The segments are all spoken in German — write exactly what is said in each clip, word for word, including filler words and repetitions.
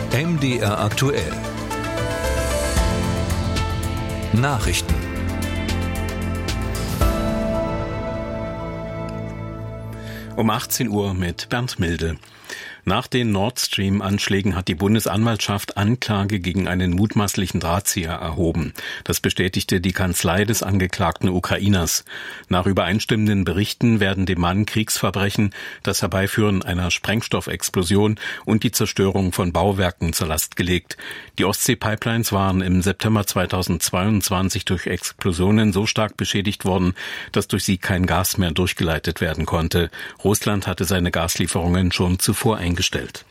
M D R aktuell. Nachrichten. Um achtzehn Uhr mit Bernd Milde. Nach den Nord Stream-Anschlägen hat die Bundesanwaltschaft Anklage gegen einen mutmaßlichen Drahtzieher erhoben. Das bestätigte die Kanzlei des angeklagten Ukrainers. Nach übereinstimmenden Berichten werden dem Mann Kriegsverbrechen, das Herbeiführen einer Sprengstoffexplosion und die Zerstörung von Bauwerken zur Last gelegt. Die Ostsee-Pipelines waren im September zweitausendzweiundzwanzig durch Explosionen so stark beschädigt worden, dass durch sie kein Gas mehr durchgeleitet werden konnte. Russland hatte seine Gaslieferungen schon zuvor eingestellt.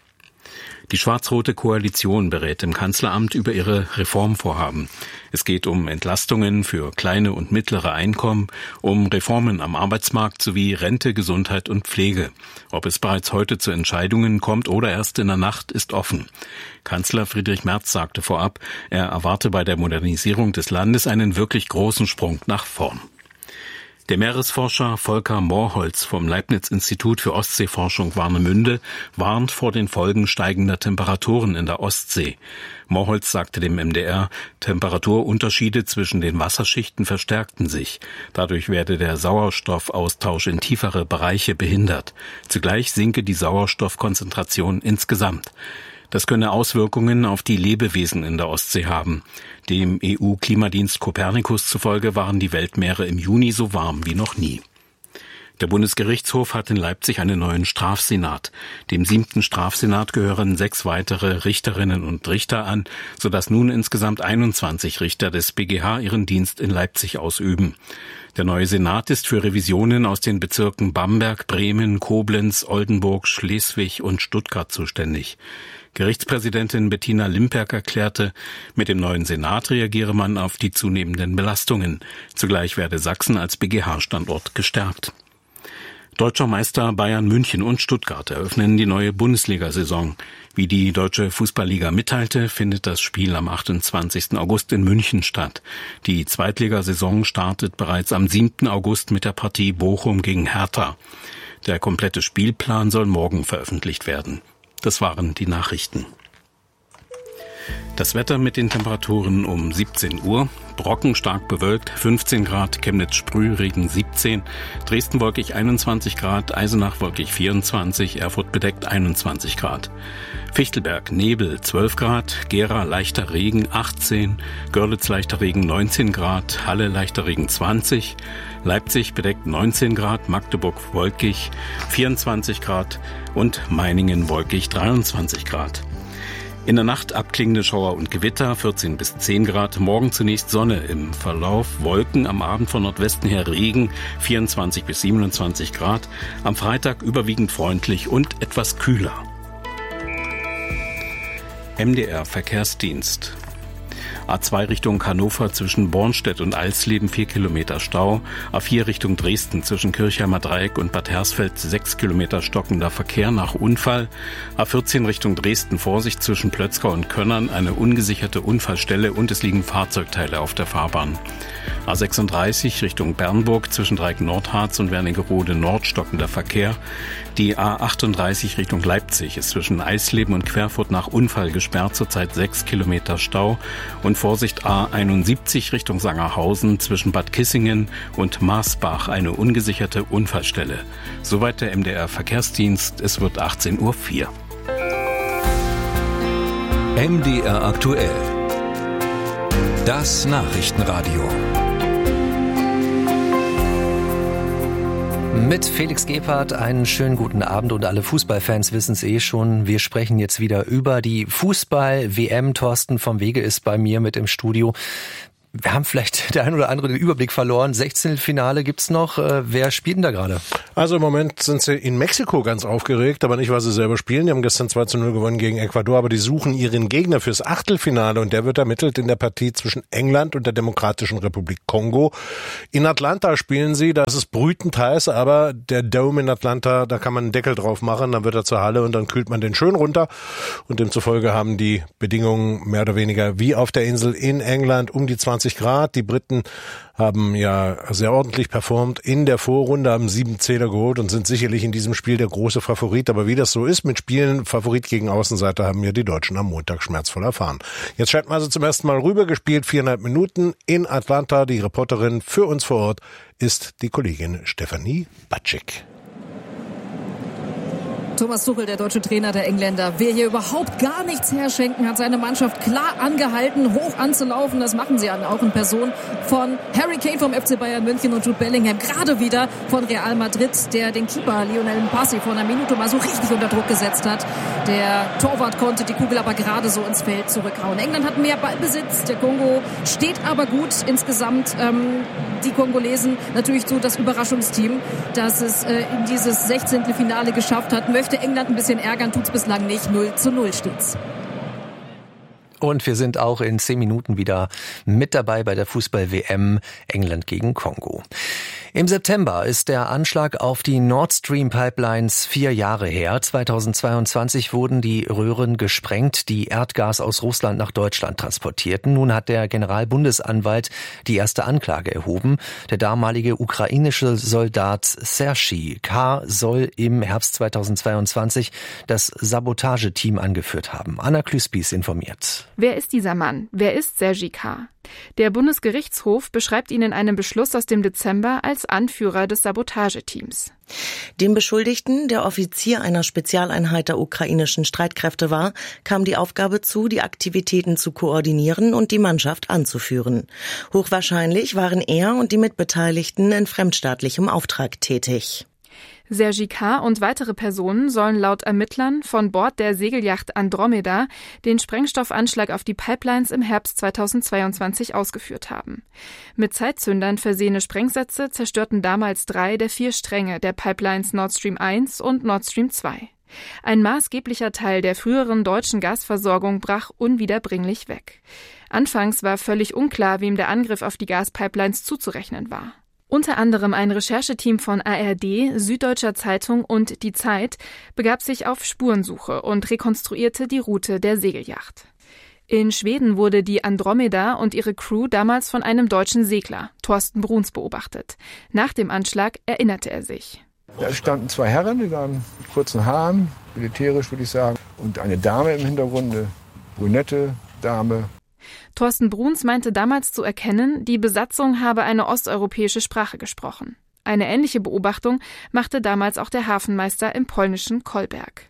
Die schwarz-rote Koalition berät im Kanzleramt über ihre Reformvorhaben. Es geht um Entlastungen für kleine und mittlere Einkommen, um Reformen am Arbeitsmarkt sowie Rente, Gesundheit und Pflege. Ob es bereits heute zu Entscheidungen kommt oder erst in der Nacht, ist offen. Kanzler Friedrich Merz sagte vorab, er erwarte bei der Modernisierung des Landes einen wirklich großen Sprung nach vorn. Der Meeresforscher Volker Morholz vom Leibniz-Institut für Ostseeforschung Warnemünde warnt vor den Folgen steigender Temperaturen in der Ostsee. Morholz sagte dem M D R, Temperaturunterschiede zwischen den Wasserschichten verstärkten sich. Dadurch werde der Sauerstoffaustausch in tiefere Bereiche behindert. Zugleich sinke die Sauerstoffkonzentration insgesamt. Das könne Auswirkungen auf die Lebewesen in der Ostsee haben. Dem E U-Klimadienst Copernicus zufolge waren die Weltmeere im Juni so warm wie noch nie. Der Bundesgerichtshof hat in Leipzig einen neuen Strafsenat. Dem siebten Strafsenat gehören sechs weitere Richterinnen und Richter an, sodass nun insgesamt einundzwanzig Richter des B G H ihren Dienst in Leipzig ausüben. Der neue Senat ist für Revisionen aus den Bezirken Bamberg, Bremen, Koblenz, Oldenburg, Schleswig und Stuttgart zuständig. Gerichtspräsidentin Bettina Limperk erklärte, mit dem neuen Senat reagiere man auf die zunehmenden Belastungen. Zugleich werde Sachsen als B G H-Standort gestärkt. Deutscher Meister Bayern München und Stuttgart eröffnen die neue Bundesliga-Saison. Wie die Deutsche Fußballliga mitteilte, findet das Spiel am achtundzwanzigsten August in München statt. Die Zweitligasaison startet bereits am siebten August mit der Partie Bochum gegen Hertha. Der komplette Spielplan soll morgen veröffentlicht werden. Das waren die Nachrichten. Das Wetter mit den Temperaturen um siebzehn Uhr. Brocken stark bewölkt, fünfzehn Grad, Chemnitz Sprühregen siebzehn, Dresden wolkig einundzwanzig Grad, Eisenach wolkig vierundzwanzig, Erfurt bedeckt einundzwanzig Grad. Fichtelberg Nebel zwölf Grad, Gera leichter Regen achtzehn, Görlitz leichter Regen neunzehn Grad, Halle leichter Regen zwanzig, Leipzig bedeckt neunzehn Grad, Magdeburg wolkig vierundzwanzig Grad und Meiningen wolkig dreiundzwanzig Grad. In der Nacht abklingende Schauer und Gewitter, vierzehn bis zehn Grad. Morgen zunächst Sonne, im Verlauf Wolken, am Abend von Nordwesten her Regen, vierundzwanzig bis siebenundzwanzig Grad. Am Freitag überwiegend freundlich und etwas kühler. M D R Verkehrsdienst. A zwei Richtung Hannover zwischen Bornstedt und Alsleben vier Kilometer Stau. A vier Richtung Dresden zwischen Kirchheimer Dreieck und Bad Hersfeld sechs Kilometer stockender Verkehr nach Unfall. A vierzehn Richtung Dresden Vorsicht zwischen Plötzkau und Könnern, eine ungesicherte Unfallstelle und es liegen Fahrzeugteile auf der Fahrbahn. A sechsunddreißig Richtung Bernburg zwischen Dreieck Nordharz und Wernigerode Nord stockender Verkehr. Die A achtunddreißig Richtung Leipzig ist zwischen Eisleben und Querfurt nach Unfall gesperrt, zurzeit sechs Kilometer Stau. Und Vorsicht A einundsiebzig Richtung Sangerhausen zwischen Bad Kissingen und Marsbach, eine ungesicherte Unfallstelle. Soweit der M D R Verkehrsdienst, es wird achtzehn Uhr vier. M D R aktuell. Das Nachrichtenradio. Mit Felix Gebhardt einen schönen guten Abend und alle Fußballfans wissen es eh schon. Wir sprechen jetzt wieder über die Fußball-W M. Thorsten vom Wege ist bei mir mit im Studio. Wir haben vielleicht der ein oder andere den Überblick verloren. Sechzehntelfinale gibt's noch. Wer spielt denn da gerade? Also im Moment sind sie in Mexiko ganz aufgeregt, aber nicht, weil sie selber spielen. Die haben gestern zwei zu null gewonnen gegen Ecuador, aber die suchen ihren Gegner fürs Achtelfinale und der wird ermittelt in der Partie zwischen England und der Demokratischen Republik Kongo. In Atlanta spielen sie, da ist es brütend heiß, aber der Dome in Atlanta, da kann man einen Deckel drauf machen, dann wird er zur Halle und dann kühlt man den schön runter und demzufolge haben die Bedingungen mehr oder weniger wie auf der Insel in England um die zwanzig fünfzig Grad. Die Briten haben ja sehr ordentlich performt in der Vorrunde, haben sieben Zähler geholt und sind sicherlich in diesem Spiel der große Favorit. Aber wie das so ist mit Spielen, Favorit gegen Außenseiter, haben ja die Deutschen am Montag schmerzvoll erfahren. Jetzt schalten wir also zum ersten Mal rüber, gespielt viereinhalb Minuten in Atlanta. Die Reporterin für uns vor Ort ist die Kollegin Stefanie Batschik. Thomas Tuchel, der deutsche Trainer der Engländer, will hier überhaupt gar nichts herschenken, hat seine Mannschaft klar angehalten, hoch anzulaufen. Das machen sie auch in Person von Harry Kane vom F C Bayern München und Jude Bellingham, gerade wieder von Real Madrid, der den Keeper Lionel Messi vor einer Minute mal so richtig unter Druck gesetzt hat. Der Torwart konnte die Kugel aber gerade so ins Feld zurückhauen. England hat mehr Ballbesitz, der Kongo steht aber gut insgesamt. Ähm, die Kongolesen natürlich so das Überraschungsteam, dass es äh, in dieses Sechzehntelfinale geschafft hat. Möchte England ein bisschen ärgern, tut's bislang nicht. null zu null steht's. Und wir sind auch in zehn Minuten wieder mit dabei bei der Fußball-W M England gegen Kongo. Im September ist der Anschlag auf die Nord Stream Pipelines vier Jahre her. zweitausendzweiundzwanzig wurden die Röhren gesprengt, die Erdgas aus Russland nach Deutschland transportierten. Nun hat der Generalbundesanwalt die erste Anklage erhoben. Der damalige ukrainische Soldat Sergei K. soll im Herbst zweitausendzweiundzwanzig das Sabotageteam angeführt haben. Anna Klüspis informiert. Wer ist dieser Mann? Wer ist Sergei K.? Der Bundesgerichtshof beschreibt ihn in einem Beschluss aus dem Dezember als Anführer des Sabotageteams. Dem Beschuldigten, der Offizier einer Spezialeinheit der ukrainischen Streitkräfte war, kam die Aufgabe zu, die Aktivitäten zu koordinieren und die Mannschaft anzuführen. Hochwahrscheinlich waren er und die Mitbeteiligten in fremdstaatlichem Auftrag tätig. Sergei K. und weitere Personen sollen laut Ermittlern von Bord der Segelyacht Andromeda den Sprengstoffanschlag auf die Pipelines im Herbst zweitausendzweiundzwanzig ausgeführt haben. Mit Zeitzündern versehene Sprengsätze zerstörten damals drei der vier Stränge der Pipelines Nord Stream eins und Nord Stream zwei. Ein maßgeblicher Teil der früheren deutschen Gasversorgung brach unwiederbringlich weg. Anfangs war völlig unklar, wem der Angriff auf die Gaspipelines zuzurechnen war. Unter anderem ein Rechercheteam von A R D, Süddeutscher Zeitung und Die Zeit begab sich auf Spurensuche und rekonstruierte die Route der Segelyacht. In Schweden wurde die Andromeda und ihre Crew damals von einem deutschen Segler, Thorsten Bruns, beobachtet. Nach dem Anschlag erinnerte er sich. Da standen zwei Herren, die waren mit kurzen Haaren, militärisch würde ich sagen, und eine Dame im Hintergrund, eine brünette Dame. Thorsten Bruns meinte damals zu erkennen, die Besatzung habe eine osteuropäische Sprache gesprochen. Eine ähnliche Beobachtung machte damals auch der Hafenmeister im polnischen Kolberg.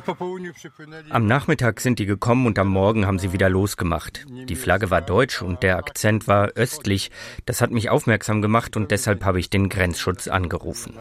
Am Nachmittag sind die gekommen und am Morgen haben sie wieder losgemacht. Die Flagge war deutsch und der Akzent war östlich. Das hat mich aufmerksam gemacht und deshalb habe ich den Grenzschutz angerufen.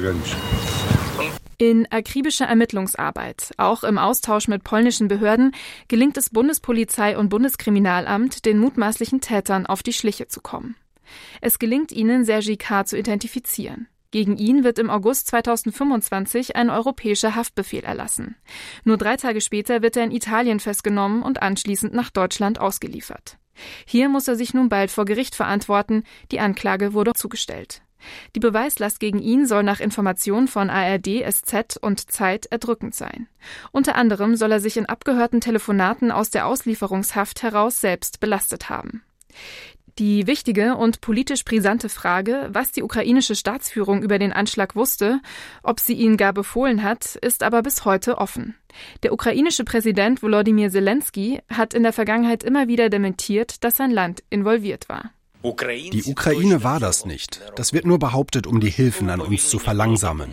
In akribischer Ermittlungsarbeit, auch im Austausch mit polnischen Behörden, gelingt es Bundespolizei und Bundeskriminalamt, den mutmaßlichen Tätern auf die Schliche zu kommen. Es gelingt ihnen, Sergei K. zu identifizieren. Gegen ihn wird im August zweitausendfünfundzwanzig ein europäischer Haftbefehl erlassen. Nur drei Tage später wird er in Italien festgenommen und anschließend nach Deutschland ausgeliefert. Hier muss er sich nun bald vor Gericht verantworten, die Anklage wurde zugestellt. Die Beweislast gegen ihn soll nach Informationen von A R D, S Z und Zeit erdrückend sein. Unter anderem soll er sich in abgehörten Telefonaten aus der Auslieferungshaft heraus selbst belastet haben. Die wichtige und politisch brisante Frage, was die ukrainische Staatsführung über den Anschlag wusste, ob sie ihn gar befohlen hat, ist aber bis heute offen. Der ukrainische Präsident Volodymyr Zelensky hat in der Vergangenheit immer wieder dementiert, dass sein Land involviert war. Die Ukraine war das nicht. Das wird nur behauptet, um die Hilfen an uns zu verlangsamen.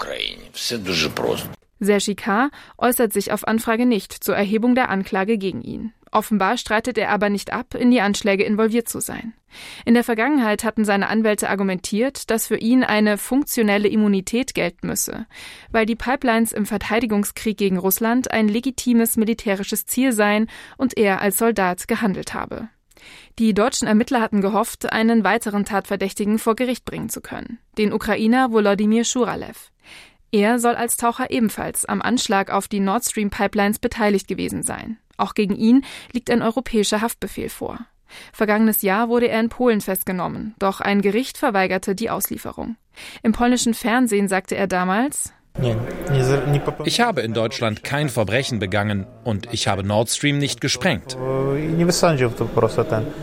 Sergei K. äußert sich auf Anfrage nicht zur Erhebung der Anklage gegen ihn. Offenbar streitet er aber nicht ab, in die Anschläge involviert zu sein. In der Vergangenheit hatten seine Anwälte argumentiert, dass für ihn eine funktionelle Immunität gelten müsse, weil die Pipelines im Verteidigungskrieg gegen Russland ein legitimes militärisches Ziel seien und er als Soldat gehandelt habe. Die deutschen Ermittler hatten gehofft, einen weiteren Tatverdächtigen vor Gericht bringen zu können, den Ukrainer Volodymyr Schuralew. Er soll als Taucher ebenfalls am Anschlag auf die Nord Stream Pipelines beteiligt gewesen sein. Auch gegen ihn liegt ein europäischer Haftbefehl vor. Vergangenes Jahr wurde er in Polen festgenommen, doch ein Gericht verweigerte die Auslieferung. Im polnischen Fernsehen sagte er damals: Ich habe in Deutschland kein Verbrechen begangen und ich habe Nord Stream nicht gesprengt.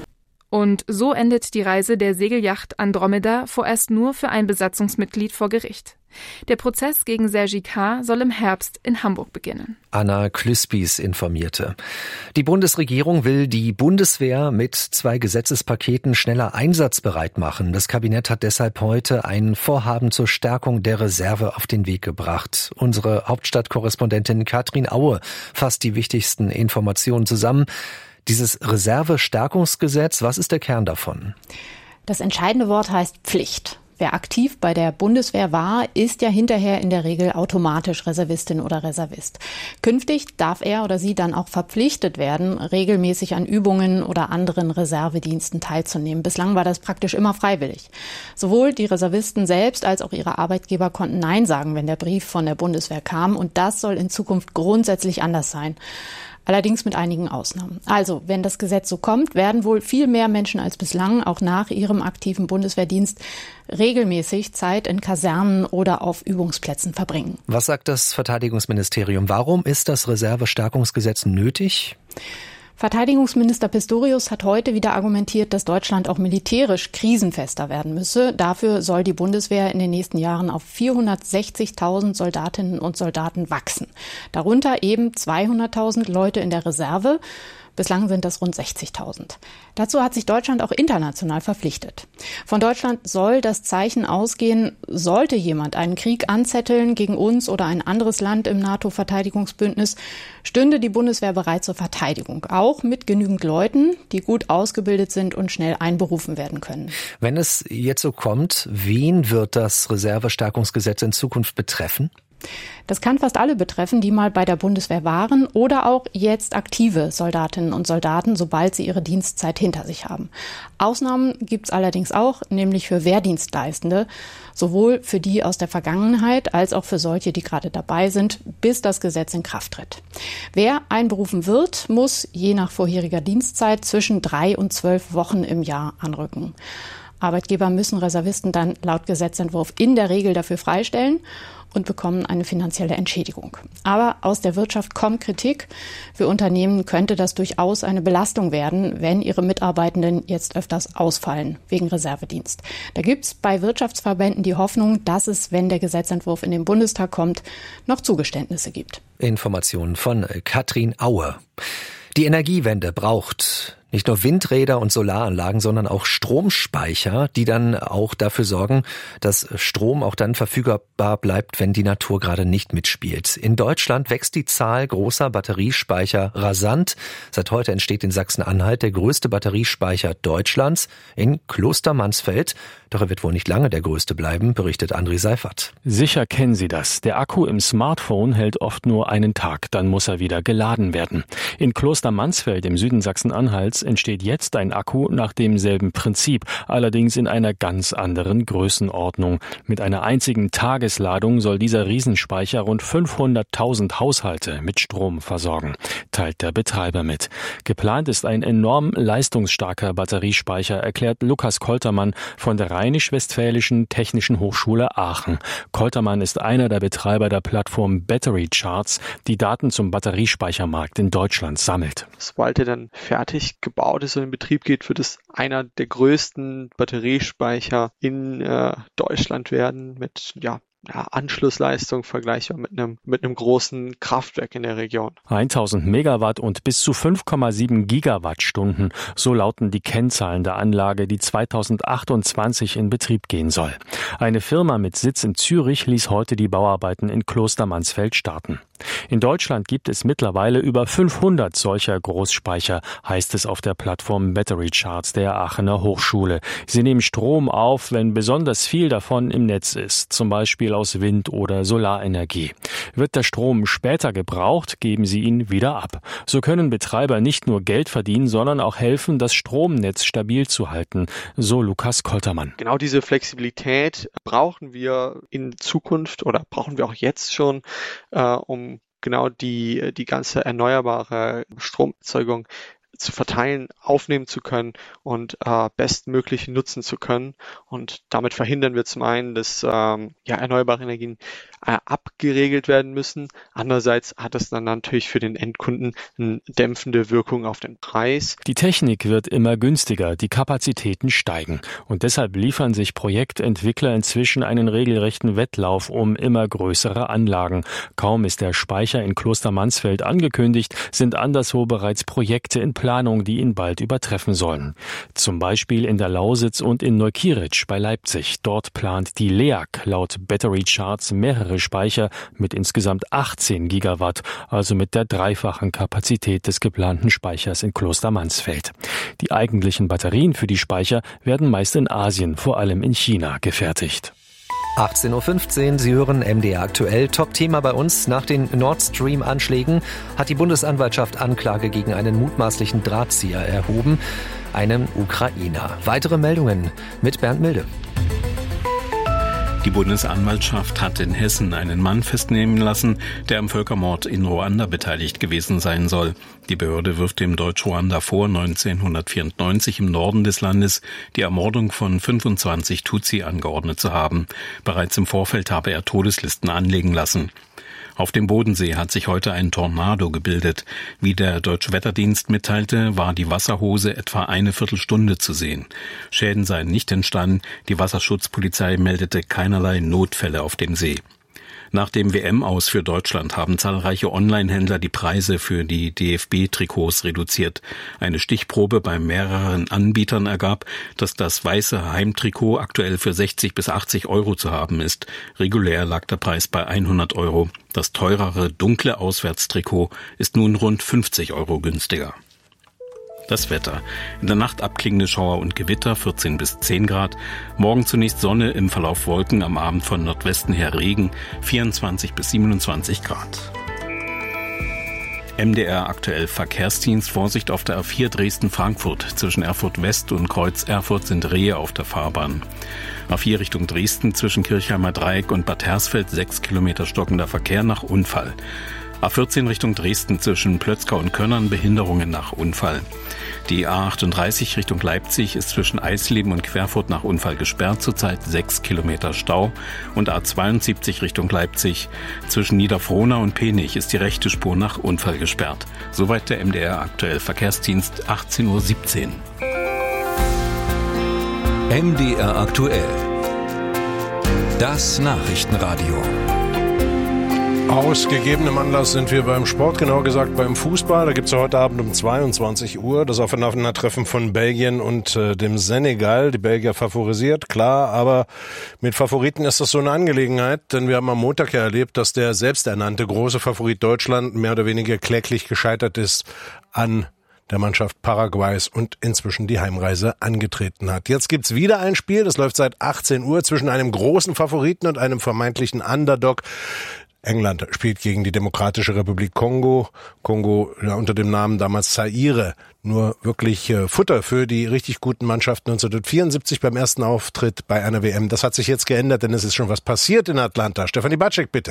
Und so endet die Reise der Segelyacht Andromeda vorerst nur für ein Besatzungsmitglied vor Gericht. Der Prozess gegen Sergi K. soll im Herbst in Hamburg beginnen. Anna Klüspis informierte. Die Bundesregierung will die Bundeswehr mit zwei Gesetzespaketen schneller einsatzbereit machen. Das Kabinett hat deshalb heute ein Vorhaben zur Stärkung der Reserve auf den Weg gebracht. Unsere Hauptstadtkorrespondentin Katrin Aue fasst die wichtigsten Informationen zusammen. Dieses Reserve-Stärkungsgesetz, was ist der Kern davon? Das entscheidende Wort heißt Pflicht. Wer aktiv bei der Bundeswehr war, ist ja hinterher in der Regel automatisch Reservistin oder Reservist. Künftig darf er oder sie dann auch verpflichtet werden, regelmäßig an Übungen oder anderen Reservediensten teilzunehmen. Bislang war das praktisch immer freiwillig. Sowohl die Reservisten selbst als auch ihre Arbeitgeber konnten Nein sagen, wenn der Brief von der Bundeswehr kam. Und das soll in Zukunft grundsätzlich anders sein. Allerdings mit einigen Ausnahmen. Also, wenn das Gesetz so kommt, werden wohl viel mehr Menschen als bislang auch nach ihrem aktiven Bundeswehrdienst regelmäßig Zeit in Kasernen oder auf Übungsplätzen verbringen. Was sagt das Verteidigungsministerium? Warum ist das Reservestärkungsgesetz nötig? Verteidigungsminister Pistorius hat heute wieder argumentiert, dass Deutschland auch militärisch krisenfester werden müsse. Dafür soll die Bundeswehr in den nächsten Jahren auf vierhundertsechzigtausend Soldatinnen und Soldaten wachsen. Darunter eben zweihunderttausend Leute in der Reserve. Bislang sind das rund sechzigtausend. Dazu hat sich Deutschland auch international verpflichtet. Von Deutschland soll das Zeichen ausgehen, sollte jemand einen Krieg anzetteln gegen uns oder ein anderes Land im NATO-Verteidigungsbündnis, stünde die Bundeswehr bereit zur Verteidigung. Auch mit genügend Leuten, die gut ausgebildet sind und schnell einberufen werden können. Wenn es jetzt so kommt, wen wird das Reservestärkungsgesetz in Zukunft betreffen? Das kann fast alle betreffen, die mal bei der Bundeswehr waren oder auch jetzt aktive Soldatinnen und Soldaten, sobald sie ihre Dienstzeit hinter sich haben. Ausnahmen gibt's allerdings auch, nämlich für Wehrdienstleistende, sowohl für die aus der Vergangenheit als auch für solche, die gerade dabei sind, bis das Gesetz in Kraft tritt. Wer einberufen wird, muss je nach vorheriger Dienstzeit zwischen drei und zwölf Wochen im Jahr anrücken. Arbeitgeber müssen Reservisten dann laut Gesetzentwurf in der Regel dafür freistellen und bekommen eine finanzielle Entschädigung. Aber aus der Wirtschaft kommt Kritik. Für Unternehmen könnte das durchaus eine Belastung werden, wenn ihre Mitarbeitenden jetzt öfters ausfallen wegen Reservedienst. Da gibt's bei Wirtschaftsverbänden die Hoffnung, dass es, wenn der Gesetzentwurf in den Bundestag kommt, noch Zugeständnisse gibt. Informationen von Katrin Aue. Die Energiewende braucht nicht nur Windräder und Solaranlagen, sondern auch Stromspeicher, die dann auch dafür sorgen, dass Strom auch dann verfügbar bleibt, wenn die Natur gerade nicht mitspielt. In Deutschland wächst die Zahl großer Batteriespeicher rasant. Seit heute entsteht in Sachsen-Anhalt der größte Batteriespeicher Deutschlands in Klostermansfeld. Doch er wird wohl nicht lange der größte bleiben, berichtet André Seifert. Sicher kennen Sie das. Der Akku im Smartphone hält oft nur einen Tag, dann muss er wieder geladen werden. In Klostermansfeld im Süden Sachsen-Anhalts entsteht jetzt ein Akku nach demselben Prinzip, allerdings in einer ganz anderen Größenordnung. Mit einer einzigen Tagesladung soll dieser Riesenspeicher rund fünfhunderttausend Haushalte mit Strom versorgen, teilt der Betreiber mit. Geplant ist ein enorm leistungsstarker Batteriespeicher, erklärt Lukas Koltermann von der Rheinisch-Westfälischen Technischen Hochschule Aachen. Koltermann ist einer der Betreiber der Plattform Battery Charts, die Daten zum Batteriespeichermarkt in Deutschland sammelt. Sobald er dann fertig gebaut ist und in Betrieb geht, wird es einer der größten Batteriespeicher in äh, Deutschland werden mit ja Ja, Anschlussleistung vergleichbar mit einem mit einem großen Kraftwerk in der Region. tausend Megawatt und bis zu fünf Komma sieben Gigawattstunden, so lauten die Kennzahlen der Anlage, die zweitausendachtundzwanzig in Betrieb gehen soll. Eine Firma mit Sitz in Zürich ließ heute die Bauarbeiten in Klostermansfeld starten. In Deutschland gibt es mittlerweile über fünfhundert solcher Großspeicher, heißt es auf der Plattform Battery Charts der Aachener Hochschule. Sie nehmen Strom auf, wenn besonders viel davon im Netz ist, zum Beispiel aus Wind- oder Solarenergie. Wird der Strom später gebraucht, geben sie ihn wieder ab. So können Betreiber nicht nur Geld verdienen, sondern auch helfen, das Stromnetz stabil zu halten, so Lukas Koltermann. Genau diese Flexibilität brauchen wir in Zukunft oder brauchen wir auch jetzt schon, äh, um genau die die ganze erneuerbare Stromerzeugung zu verteilen, aufnehmen zu können und äh, bestmöglich nutzen zu können. Und damit verhindern wir zum einen, dass ähm, ja, erneuerbare Energien äh, abgeregelt werden müssen. Andererseits hat es dann natürlich für den Endkunden eine dämpfende Wirkung auf den Preis. Die Technik wird immer günstiger, die Kapazitäten steigen. Und deshalb liefern sich Projektentwickler inzwischen einen regelrechten Wettlauf um immer größere Anlagen. Kaum ist der Speicher in Klostermansfeld angekündigt, sind anderswo bereits Projekte in Planung, die ihn bald übertreffen sollen. Zum Beispiel in der Lausitz und in Neukieritzsch bei Leipzig. Dort plant die L E A G laut Battery Charts mehrere Speicher mit insgesamt achtzehn Gigawatt, also mit der dreifachen Kapazität des geplanten Speichers in Klostermansfeld. Die eigentlichen Batterien für die Speicher werden meist in Asien, vor allem in China, gefertigt. achtzehn Uhr fünfzehn, Sie hören M D R aktuell. Top-Thema bei uns. Nach den Nord Stream-Anschlägen hat die Bundesanwaltschaft Anklage gegen einen mutmaßlichen Drahtzieher erhoben, einem Ukrainer. Weitere Meldungen mit Bernd Milde. Die Bundesanwaltschaft hat in Hessen einen Mann festnehmen lassen, der am Völkermord in Ruanda beteiligt gewesen sein soll. Die Behörde wirft dem Deutsch-Ruanda vor, neunzehnhundertvierundneunzig im Norden des Landes die Ermordung von fünfundzwanzig Tutsi angeordnet zu haben. Bereits im Vorfeld habe er Todeslisten anlegen lassen. Auf dem Bodensee hat sich heute ein Tornado gebildet. Wie der Deutsche Wetterdienst mitteilte, war die Wasserhose etwa eine Viertelstunde zu sehen. Schäden seien nicht entstanden. Die Wasserschutzpolizei meldete keinerlei Notfälle auf dem See. Nach dem W M-Aus für Deutschland haben zahlreiche Online-Händler die Preise für die D F B-Trikots reduziert. Eine Stichprobe bei mehreren Anbietern ergab, dass das weiße Heimtrikot aktuell für sechzig bis achtzig Euro zu haben ist. Regulär lag der Preis bei hundert Euro. Das teurere dunkle Auswärtstrikot ist nun rund fünfzig Euro günstiger. Das Wetter. In der Nacht abklingende Schauer und Gewitter, vierzehn bis zehn Grad. Morgen zunächst Sonne, im Verlauf Wolken, am Abend von Nordwesten her Regen, vierundzwanzig bis siebenundzwanzig Grad. M D R aktuell Verkehrsdienst. Vorsicht auf der A vier Dresden-Frankfurt. Zwischen Erfurt West und Kreuz Erfurt sind Rehe auf der Fahrbahn. A vier Richtung Dresden zwischen Kirchheimer Dreieck und Bad Hersfeld sechs Kilometer stockender Verkehr nach Unfall. A vierzehn Richtung Dresden zwischen Plötzkau und Könnern Behinderungen nach Unfall. Die A achtunddreißig Richtung Leipzig ist zwischen Eisleben und Querfurt nach Unfall gesperrt, zurzeit sechs Kilometer Stau. Und A zweiundsiebzig Richtung Leipzig zwischen Niederfrohna und Penich ist die rechte Spur nach Unfall gesperrt. Soweit der M D R aktuell Verkehrsdienst, achtzehn Uhr siebzehn. M D R aktuell. Das Nachrichtenradio. Aus gegebenem Anlass sind wir beim Sport, genauer gesagt beim Fußball. Da gibt es heute Abend um zweiundzwanzig Uhr das Aufeinandertreffen von Belgien und äh, dem Senegal. Die Belgier favorisiert, klar, aber mit Favoriten ist das so eine Angelegenheit, denn wir haben am Montag ja erlebt, dass der selbsternannte große Favorit Deutschland mehr oder weniger kläglich gescheitert ist an der Mannschaft Paraguays und inzwischen die Heimreise angetreten hat. Jetzt gibt's wieder ein Spiel, das läuft seit achtzehn Uhr zwischen einem großen Favoriten und einem vermeintlichen Underdog. England spielt gegen die Demokratische Republik Kongo. Kongo ja, unter dem Namen damals Zaire. Nur wirklich äh, Futter für die richtig guten Mannschaften neunzehnhundertvierundsiebzig beim ersten Auftritt bei einer W M. Das hat sich jetzt geändert, denn es ist schon was passiert in Atlanta. Stefanie Batschek, bitte.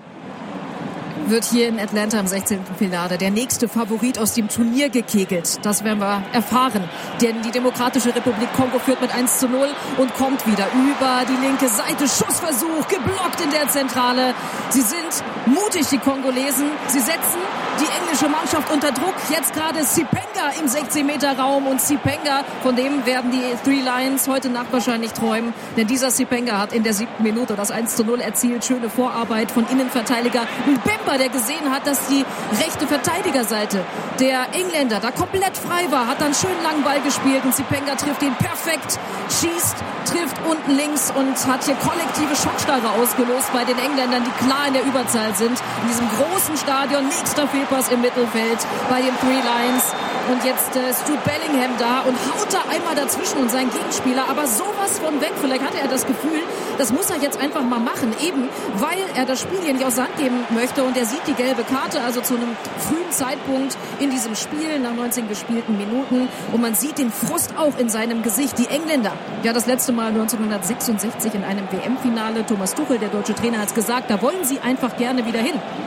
Wird hier in Atlanta im sechzehnten Finale der nächste Favorit aus dem Turnier gekegelt. Das werden wir erfahren. Denn die Demokratische Republik Kongo führt mit eins zu null und kommt wieder über die linke Seite. Schussversuch, geblockt in der Zentrale. Sie sind mutig, die Kongolesen. Sie setzen die englische Mannschaft unter Druck. Jetzt gerade Sipenga im sechzehn Meter Raum. Und Sipenga, von dem werden die Three Lions heute Nacht wahrscheinlich träumen. Denn dieser Sipenga hat in der siebten Minute das eins zu null erzielt. Schöne Vorarbeit von Innenverteidiger Mbemba, der gesehen hat, dass die rechte Verteidigerseite der Engländer da komplett frei war, hat dann schön langen Ball gespielt und Sipenga trifft ihn perfekt, schießt, trifft unten links und hat hier kollektive Schockstarre ausgelost bei den Engländern, die klar in der Überzahl sind. In diesem großen Stadion, nächster Fehlpass im Mittelfeld bei den Three Lions. Und jetzt äh, ist Jude Bellingham da und haut da einmal dazwischen und sein Gegenspieler, aber sowas von weg. Vielleicht hatte er das Gefühl, das muss er jetzt einfach mal machen, eben weil er das Spiel hier nicht aus der Hand geben möchte und er sieht die gelbe Karte, also zu einem frühen Zeitpunkt in diesem Spiel, nach neunzehn gespielten Minuten. Und man sieht den Frust auch in seinem Gesicht. Die Engländer, ja das letzte Mal neunzehnhundertsechsundsechzig in einem W M-Finale, Thomas Tuchel, der deutsche Trainer, hat es gesagt, da wollen sie einfach gerne wieder hin.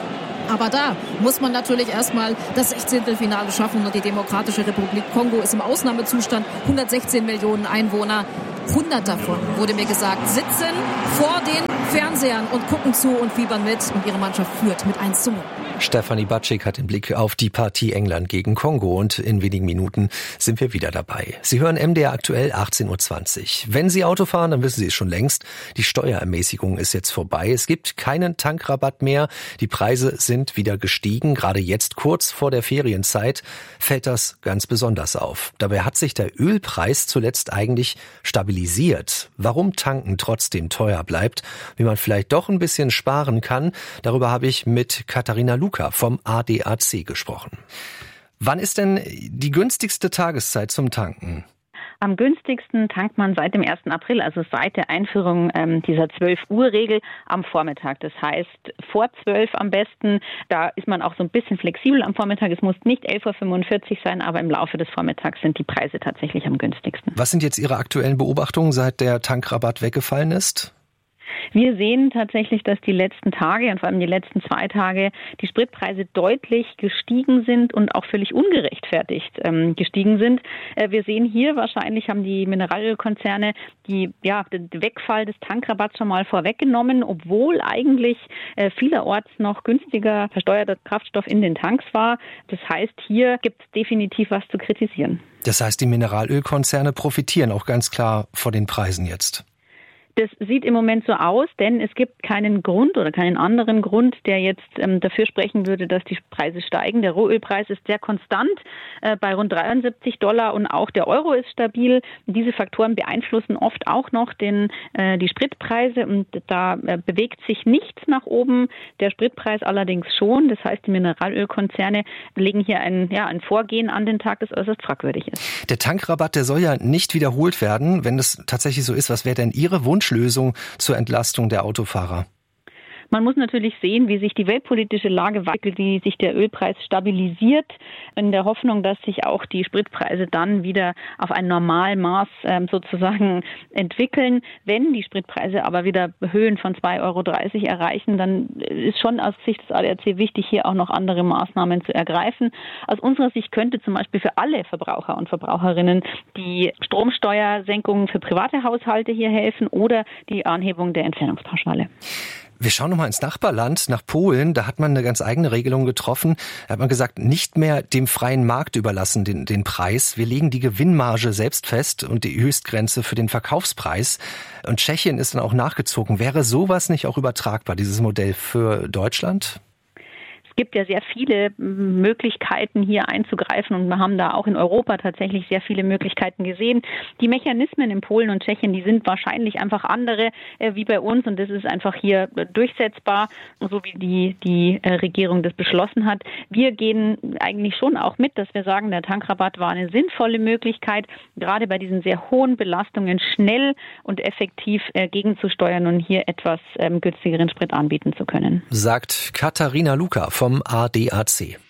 Aber da muss man natürlich erstmal das Sechzehntelfinale schaffen und die Demokratische Republik Kongo ist im Ausnahmezustand, hundertsechzehn Millionen Einwohner. hundert davon, wurde mir gesagt, sitzen vor den Fernsehern und gucken zu und fiebern mit und ihre Mannschaft führt mit eins zu null. Stefanie Batschik hat den Blick auf die Partie England gegen Kongo und in wenigen Minuten sind wir wieder dabei. Sie hören M D R aktuell achtzehn Uhr zwanzig. Wenn Sie Auto fahren, dann wissen Sie es schon längst. Die Steuerermäßigung ist jetzt vorbei. Es gibt keinen Tankrabatt mehr. Die Preise sind wieder gestiegen. Gerade jetzt kurz vor der Ferienzeit fällt das ganz besonders auf. Dabei hat sich der Ölpreis zuletzt eigentlich stabilisiert. Warum Tanken trotzdem teuer bleibt, wie man vielleicht doch ein bisschen sparen kann, darüber habe ich mit Katharina Luca vom A D A C gesprochen. Wann ist denn die günstigste Tageszeit zum Tanken? Am günstigsten tankt man seit dem ersten April, also seit der Einführung ähm, dieser zwölf-Uhr-Regel am Vormittag. Das heißt, vor zwölf am besten, da ist man auch so ein bisschen flexibel am Vormittag. Es muss nicht elf Uhr fünfundvierzig sein, aber im Laufe des Vormittags sind die Preise tatsächlich am günstigsten. Was sind jetzt Ihre aktuellen Beobachtungen, seit der Tankrabatt weggefallen ist? Wir sehen tatsächlich, dass die letzten Tage und vor allem die letzten zwei Tage die Spritpreise deutlich gestiegen sind und auch völlig ungerechtfertigt ähm, gestiegen sind. Äh, wir sehen hier wahrscheinlich haben die Mineralölkonzerne die, ja, den Wegfall des Tankrabatts schon mal vorweggenommen, obwohl eigentlich äh, vielerorts noch günstiger versteuerter Kraftstoff in den Tanks war. Das heißt, hier gibt es definitiv was zu kritisieren. Das heißt, die Mineralölkonzerne profitieren auch ganz klar vor den Preisen jetzt. Das sieht im Moment so aus, denn es gibt keinen Grund oder keinen anderen Grund, der jetzt ähm, dafür sprechen würde, dass die Preise steigen. Der Rohölpreis ist sehr konstant äh, bei rund dreiundsiebzig Dollar und auch der Euro ist stabil. Diese Faktoren beeinflussen oft auch noch den, äh, die Spritpreise und da äh, bewegt sich nichts nach oben. Der Spritpreis allerdings schon. Das heißt, die Mineralölkonzerne legen hier ein, ja, ein Vorgehen an den Tag, das äußerst fragwürdig ist. Der Tankrabatt, der soll ja nicht wiederholt werden. Wenn das tatsächlich so ist, was wäre denn Ihre Wunsch Lösung zur Entlastung der Autofahrer? Man muss natürlich sehen, wie sich die weltpolitische Lage entwickelt, wie sich der Ölpreis stabilisiert, in der Hoffnung, dass sich auch die Spritpreise dann wieder auf ein Normalmaß ähm, sozusagen entwickeln. Wenn die Spritpreise aber wieder Höhen von zwei Euro dreißig erreichen, dann ist schon aus Sicht des A D A C wichtig, hier auch noch andere Maßnahmen zu ergreifen. Aus unserer Sicht könnte zum Beispiel für alle Verbraucher und Verbraucherinnen die Stromsteuersenkung für private Haushalte hier helfen oder die Anhebung der Entfernungspauschale. Wir schauen nochmal ins Nachbarland, nach Polen. Da hat man eine ganz eigene Regelung getroffen. Da hat man gesagt, nicht mehr dem freien Markt überlassen den, den Preis. Wir legen die Gewinnmarge selbst fest und die Höchstgrenze für den Verkaufspreis. Und Tschechien ist dann auch nachgezogen. Wäre sowas nicht auch übertragbar, dieses Modell für Deutschland? Es gibt ja sehr viele Möglichkeiten, hier einzugreifen und wir haben da auch in Europa tatsächlich sehr viele Möglichkeiten gesehen. Die Mechanismen in Polen und Tschechien, die sind wahrscheinlich einfach andere äh, wie bei uns und das ist einfach hier durchsetzbar, so wie die, die äh, Regierung das beschlossen hat. Wir gehen eigentlich schon auch mit, dass wir sagen, der Tankrabatt war eine sinnvolle Möglichkeit, gerade bei diesen sehr hohen Belastungen schnell und effektiv äh, gegenzusteuern und hier etwas ähm, günstigeren Sprit anbieten zu können. Sagt Katharina Luca vom A D A C.